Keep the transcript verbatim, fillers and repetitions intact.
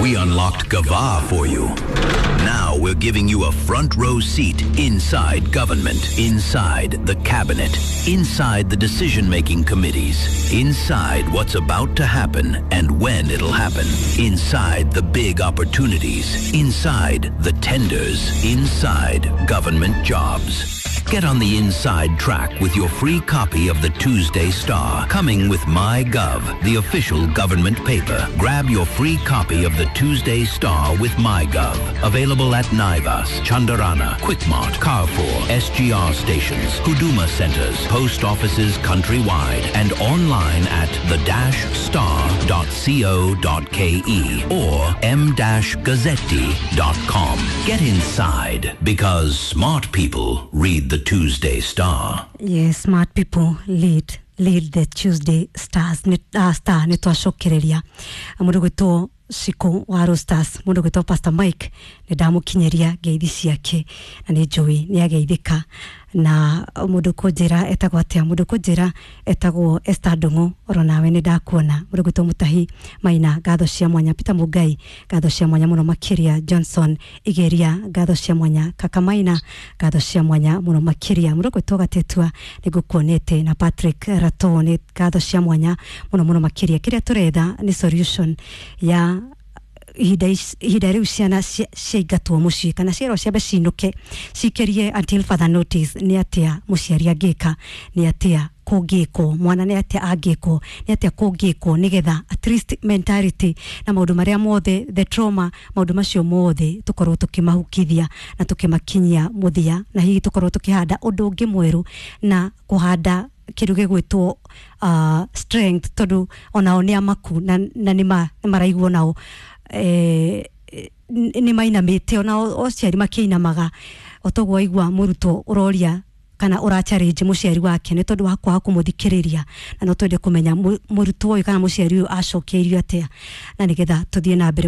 We unlocked Gava for you. Now we're giving you a front row seat inside government, inside the cabinet, inside the decision-making committees, inside what's about to happen and when it'll happen, inside the big opportunities, inside the tenders, inside government jobs. Get on the inside track with your free copy of the Tuesday Star, coming with MyGov, the official government paper. Grab your free copy of the Tuesday Star with MyGov. Available at Naivas, Chandarana, Quickmart, Carrefour, S G R stations, Huduma centers, post offices countrywide, and online at the dash star dot co dot ke or m dash gazzetti dot com. Get inside, because smart people read the Tuesday Star. Yes, smart people lead lead the Tuesday Stars. Ni uh, star ni twashokereria mundu gwito Siko Waro Stars, mundu gwito Pastor Mike ni damukinyeria ngeithi ciake na ni Joey ni ageithika na mundu kunjira etagwo atia mundu kunjira etagwo Esther Ndungu oro nawe ni ndakuona mundu gwito Mutahi Maina gatho cia mwanya Peter Mugai gatho cia mwanya muno makiria Johnson Igeria gatho cia mwanya Kaka Maina gatho cia mwanya muno makiria mundu gwito Gatetua ni gukuonete na Patrick Ratone gatho cia mwanya muno muno makiria kiria turetha ni solution ya hida riu ciana ciaigatwo mucii kana ciero ciambe cinuke cikerie until further notice ni atia muciari agika ni atia kugiko mwana ni atia agiko ni atia kugiko nigetha at least mentality na maundu maria mothe the trauma maundu macio mothe tukorwo tukimahukithia na tukimakinyia muthia na hihi tukorwo tukihanda undu ungi mweru na kuhanda kiru gigwitwo uh, strength tondu onao ni amaku na, na nima maraigwo nao eh ni maina mete ona ociari makiinamaga otogwo igwa muruto uroria kana ura challenge muciari wake ni tondu wakwa kumuthikiriria na no twende kumenya muruto uyu kana muciari uyu acokeirio atia na nigetha tuthie na mbere